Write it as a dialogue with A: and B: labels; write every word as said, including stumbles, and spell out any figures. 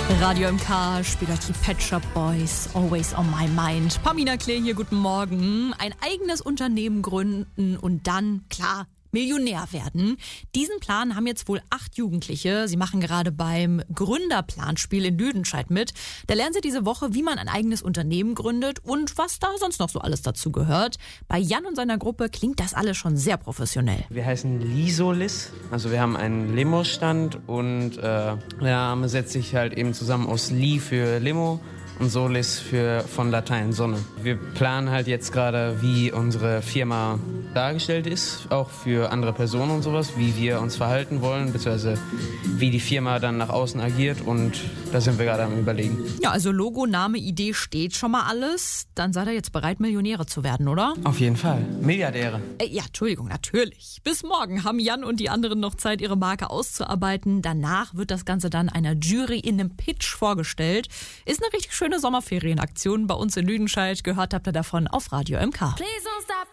A: Radio M K spielt euch die Pet Shop Boys, Always on My Mind. Pamina Clay hier, guten Morgen. Ein eigenes Unternehmen gründen und dann, klar, Millionär werden. Diesen Plan haben jetzt wohl acht Jugendliche. Sie machen gerade beim Gründerplanspiel in Lüdenscheid mit. Da lernen sie diese Woche, wie man ein eigenes Unternehmen gründet und was da sonst noch so alles dazu gehört. Bei Jan und seiner Gruppe klingt das alles schon sehr professionell.
B: Wir heißen Lisolis, also wir haben einen Limo-Stand und äh, der Name setzt sich halt eben zusammen aus Li für Limo und Solis für von Latein Sonne. Wir planen halt jetzt gerade, wie unsere Firma dargestellt ist, auch für andere Personen und sowas, wie wir uns verhalten wollen, beziehungsweise wie die Firma dann nach außen agiert, und da sind wir gerade am Überlegen.
A: Ja, also Logo, Name, Idee steht schon mal alles. Dann seid ihr jetzt bereit, Millionäre zu werden, oder?
B: Auf jeden Fall. Milliardäre.
A: Äh, ja, Entschuldigung, natürlich. Bis morgen haben Jan und die anderen noch Zeit, ihre Marke auszuarbeiten. Danach wird das Ganze dann einer Jury in einem Pitch vorgestellt. Ist eine richtig schöne Sommerferienaktion bei uns in Lüdenscheid. Gehört habt ihr davon auf Radio M K. Please.